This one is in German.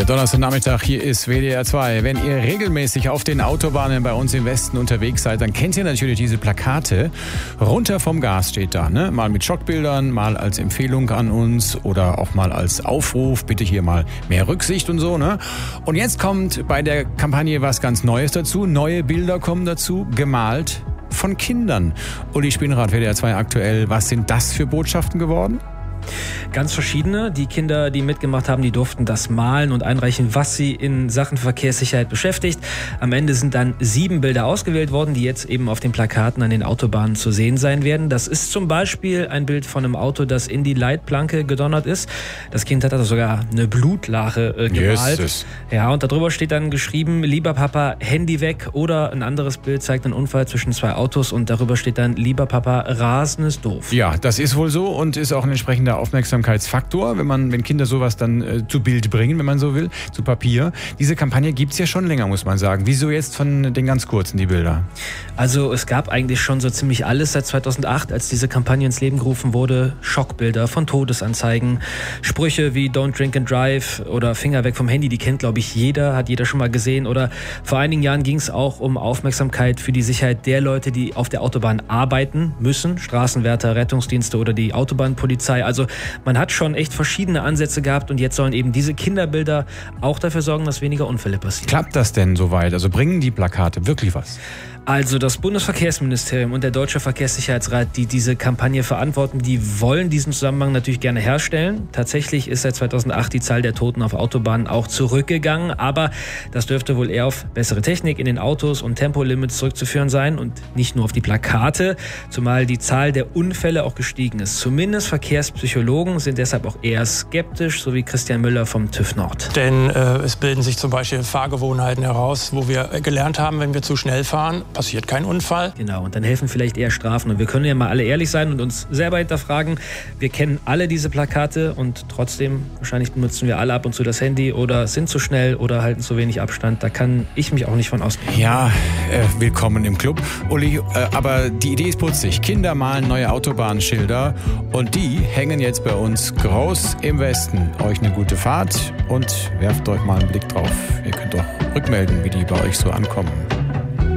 Donnerstagnachmittag, hier ist WDR 2. Wenn ihr regelmäßig auf den Autobahnen bei uns im Westen unterwegs seid, dann kennt ihr natürlich diese Plakate. Runter vom Gas steht da, ne? Mal mit Schockbildern, mal als Empfehlung an uns oder auch mal als Aufruf, bitte hier mal mehr Rücksicht und so, ne? Und jetzt kommt bei der Kampagne was ganz Neues dazu. Neue Bilder kommen dazu, gemalt von Kindern. Uli Spinnrad, WDR 2 aktuell. Was sind das für Botschaften geworden? Ganz verschiedene. Die Kinder, die mitgemacht haben, die durften das malen und einreichen, was sie in Sachen Verkehrssicherheit beschäftigt. Am Ende sind dann 7 Bilder ausgewählt worden, die jetzt eben auf den Plakaten an den Autobahnen zu sehen sein werden. Das ist zum Beispiel ein Bild von einem Auto, das in die Leitplanke gedonnert ist. Das Kind hat also sogar eine Blutlache gemalt. Jesus. Ja, und darüber steht dann geschrieben, lieber Papa, Handy weg. Oder ein anderes Bild zeigt einen Unfall zwischen 2 Autos und darüber steht dann, lieber Papa, Rasen ist doof. Ja, das ist wohl so und ist auch ein entsprechender Aufmerksamkeitsfaktor, wenn Kinder sowas dann zu Bild bringen, wenn man so will, zu Papier. Diese Kampagne gibt's ja schon länger, muss man sagen. Wieso jetzt von den ganz kurzen, die Bilder? Also es gab eigentlich schon so ziemlich alles seit 2008, als diese Kampagne ins Leben gerufen wurde. Schockbilder von Todesanzeigen, Sprüche wie Don't Drink and Drive oder Finger weg vom Handy, die kennt, glaube ich, jeder, hat jeder schon mal gesehen. Oder vor einigen Jahren ging es auch um Aufmerksamkeit für die Sicherheit der Leute, die auf der Autobahn arbeiten müssen. Straßenwärter, Rettungsdienste oder die Autobahnpolizei. Also man hat schon echt verschiedene Ansätze gehabt und jetzt sollen eben diese Kinderbilder auch dafür sorgen, dass weniger Unfälle passieren. Klappt das denn soweit? Also bringen die Plakate wirklich was? Also das Bundesverkehrsministerium und der Deutsche Verkehrssicherheitsrat, die diese Kampagne verantworten, die wollen diesen Zusammenhang natürlich gerne herstellen. Tatsächlich ist seit 2008 die Zahl der Toten auf Autobahnen auch zurückgegangen, aber das dürfte wohl eher auf bessere Technik in den Autos und Tempolimits zurückzuführen sein und nicht nur auf die Plakate, zumal die Zahl der Unfälle auch gestiegen ist. Zumindest Verkehrspsychologen sind deshalb auch eher skeptisch, so wie Christian Müller vom TÜV Nord. Denn es bilden sich zum Beispiel Fahrgewohnheiten heraus, wo wir gelernt haben, wenn wir zu schnell fahren, passiert kein Unfall. Genau, und dann helfen vielleicht eher Strafen. Und wir können ja mal alle ehrlich sein und uns selber hinterfragen. Wir kennen alle diese Plakate und trotzdem, wahrscheinlich benutzen wir alle ab und zu das Handy oder sind zu schnell oder halten zu wenig Abstand. Da kann ich mich auch nicht von ausnehmen. Ja, willkommen im Club, Uli. Aber die Idee ist putzig. Kinder malen neue Autobahnschilder und die hängen jetzt bei uns groß im Westen. Euch eine gute Fahrt und werft euch mal einen Blick drauf. Ihr könnt doch rückmelden, wie die bei euch so ankommen.